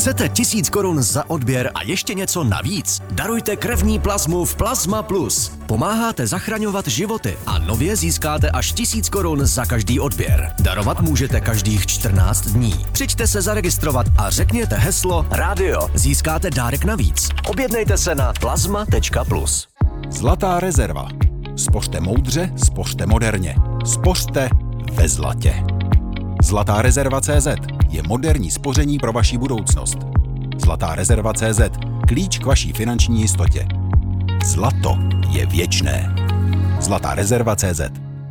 Chcete 1000 korun za odběr a ještě něco navíc? Darujte krevní plazmu v Plazma Plus. Pomáháte zachraňovat životy a nově získáte až 1000 korun za každý odběr. Darovat můžete každých 14 dní. Přijďte se zaregistrovat a řekněte heslo rádio. Získáte dárek navíc. Objednejte se na plazma.plus. Zlatá rezerva. Spořte moudře, spořte moderně. Spořte ve zlatě. Zlatá rezerva.cz je moderní spoření pro vaši budoucnost. Zlatá rezerva.cz. Klíč k vaší finanční jistotě. Zlato je věčné. Zlatá rezerva.cz.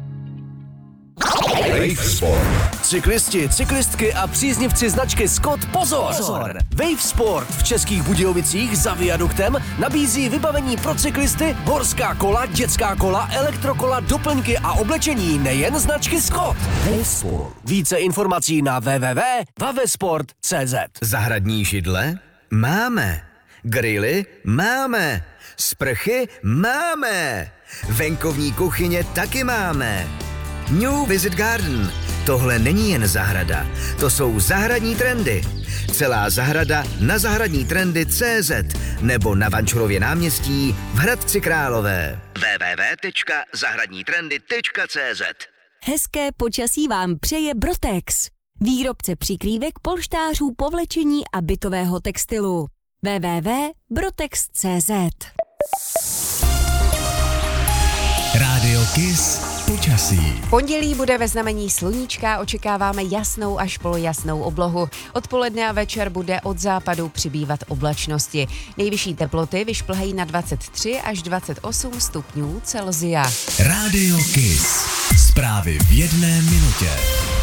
Cyklisti, cyklistky a příznivci značky Scott, pozor! Wave Sport v Českých Budějovicích za viaduktem nabízí vybavení pro cyklisty, horská kola, dětská kola, elektrokola, doplňky a oblečení nejen značky Scott. Wave Sport. Více informací na www.wavesport.cz. Zahradní židle? Máme. Grily? Máme. Sprchy? Máme. Venkovní kuchyně taky máme. New Visit Garden. Tohle není jen zahrada, to jsou zahradní trendy. Celá zahrada na zahradnitrendy.cz nebo na Vančurově náměstí v Hradci Králové. www.zahradnitrendy.cz. Hezké počasí vám přeje Brotex, výrobce přikrývek, polštářů, povlečení a bytového textilu. www.brotex.cz. Rádio Kiss počasí. Pondělí bude ve znamení sluníčka, očekáváme jasnou až polojasnou oblohu. Odpoledne a večer bude od západu přibývat oblačnosti. Nejvyšší teploty vyšplhají na 23 až 28 stupňů Celsia. Rádio Kiss. Zprávy v 1 minutě.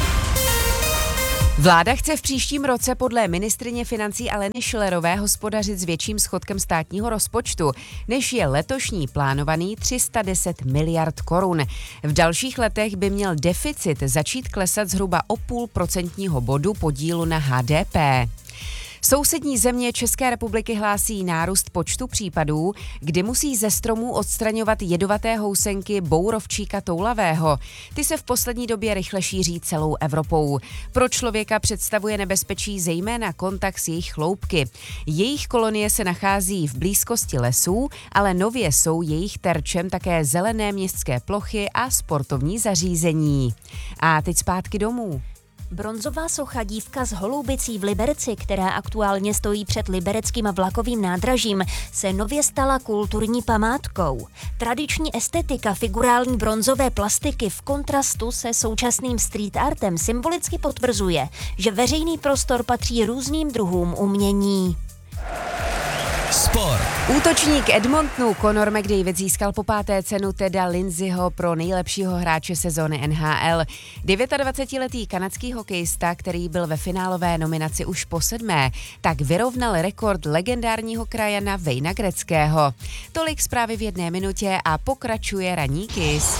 Vláda chce v příštím roce podle ministryně financí Aleny Schillerové hospodařit s větším schodkem státního rozpočtu, než je letošní plánovaný 310 miliard korun. V dalších letech by měl deficit začít klesat zhruba o 0,5% bodu podílu na HDP. Sousední země České republiky hlásí nárůst počtu případů, kdy musí ze stromů odstraňovat jedovaté housenky bourovčíka toulavého. Ty se v poslední době rychle šíří celou Evropou. Pro člověka představuje nebezpečí zejména kontakt s jejich chloupky. Jejich kolonie se nachází v blízkosti lesů, ale nově jsou jejich terčem také zelené městské plochy a sportovní zařízení. A teď zpátky domů. Bronzová socha Dívka z Holubicí v Liberci, která aktuálně stojí před libereckým vlakovým nádražím, se nově stala kulturní památkou. Tradiční estetika figurální bronzové plastiky v kontrastu se současným street artem symbolicky potvrzuje, že veřejný prostor patří různým druhům umění. Sport. Útočník Edmontonu Conor McDavid získal po 5. cenu Teda Lindsayho pro nejlepšího hráče sezóny NHL. 29letý kanadský hokejista, který byl ve finálové nominaci už po 7., tak vyrovnal rekord legendárního krajana Wayna Gretzkého. Tolik zprávy v 1 minutě a pokračuje ranní Kiss.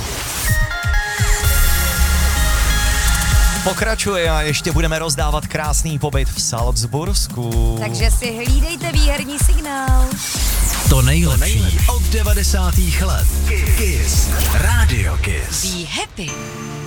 Pokračuje a ještě budeme rozdávat krásný pobyt v Salzbursku. Takže si hlídejte výherní signál. To nejlepší od 90. let. Kiss. Rádio Kiss. Be happy.